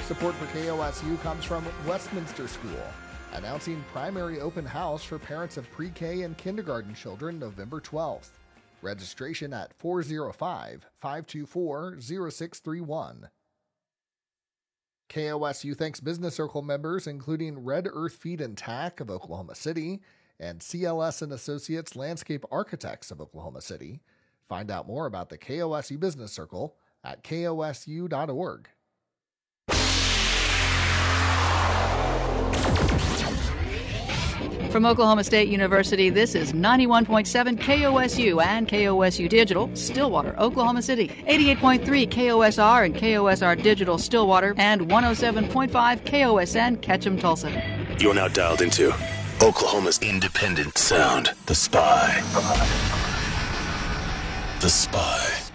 Support for KOSU comes from Westminster School, announcing primary open house for parents of pre-K and kindergarten children November 12th. Registration at 405-524-0631. KOSU thanks Business Circle members including Red Earth Feed and Tack of Oklahoma City and CLS and Associates Landscape Architects of Oklahoma City. Find out more about the KOSU Business Circle at kosu.org. From Oklahoma State University, this is 91.7 KOSU and KOSU Digital, Stillwater, Oklahoma City, 88.3 KOSR and KOSR Digital, Stillwater, and 107.5 KOSN, Ketchum, Tulsa. You're now dialed into Oklahoma's independent sound, The Spy. The Spy.